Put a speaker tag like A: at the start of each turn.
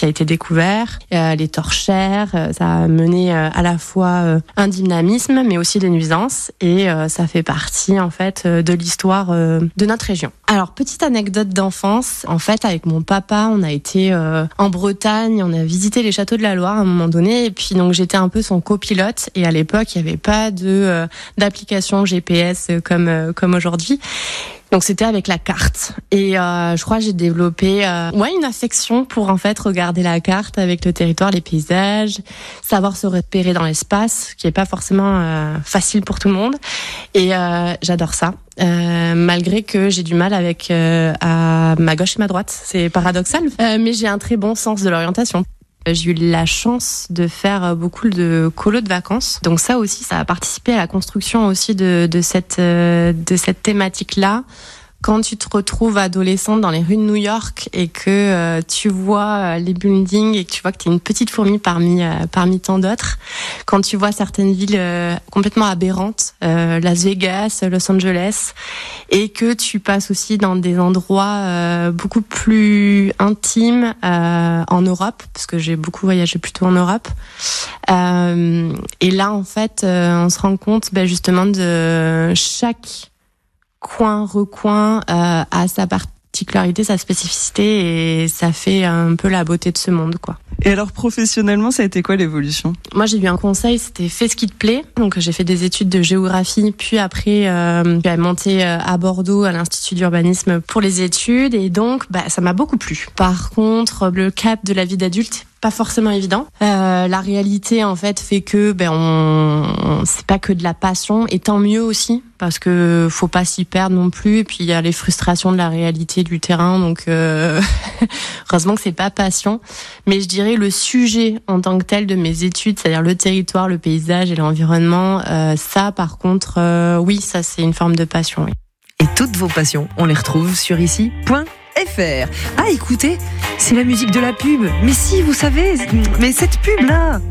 A: qui a été découvert, les torchères, ça a mené à la fois un dynamisme, mais aussi des nuisances, et ça fait partie en fait de l'histoire de notre région. Alors, petite anecdote d'enfance, en fait, avec mon papa, on a été en Bretagne, on a visité les châteaux de la Loire à un moment donné, et puis donc j'étais un peu son copilote, et à l'époque, il n'y avait pas d'application GPS comme aujourd'hui. Donc c'était avec la carte, et je crois que j'ai développé une affection pour en fait regarder la carte avec le territoire, les paysages, savoir se repérer dans l'espace, qui est pas forcément facile pour tout le monde, et j'adore ça. Malgré que j'ai du mal avec à ma gauche et ma droite, c'est paradoxal, mais j'ai un très bon sens de l'orientation. J'ai eu la chance de faire beaucoup de colos de vacances. Donc ça aussi, ça a participé à la construction aussi de cette thématique-là. Quand tu te retrouves adolescente dans les rues de New York et que tu vois les buildings et que tu vois que tu es une petite fourmi parmi tant d'autres, quand tu vois certaines villes complètement aberrantes, Las Vegas, Los Angeles, et que tu passes aussi dans des endroits beaucoup plus intimes en Europe, parce que j'ai beaucoup voyagé plutôt en Europe, et là en fait on se rend compte justement de chaque recoin a sa particularité, sa spécificité, et ça fait un peu la beauté de ce monde, quoi.
B: Et alors professionnellement, ça a été quoi l'évolution ?
A: Moi, j'ai eu un conseil, c'était fais ce qui te plaît. Donc j'ai fait des études de géographie, puis après j'ai monté à Bordeaux à l'Institut d'urbanisme pour les études, et donc ça m'a beaucoup plu. Par contre, le cap de la vie d'adulte, pas forcément évident. La réalité en fait fait que c'est pas que de la passion, et tant mieux aussi, parce que faut pas s'y perdre non plus, et puis il y a les frustrations de la réalité du terrain, donc heureusement que c'est pas passion. Mais je dirais le sujet en tant que tel de mes études, c'est-à-dire le territoire, le paysage et l'environnement, ça par contre oui, ça c'est une forme de passion, oui.
C: Et toutes vos passions, on les retrouve sur ici.fr. Ah, écoutez, c'est la musique de la pub. Mais si, vous savez, mais cette pub-là,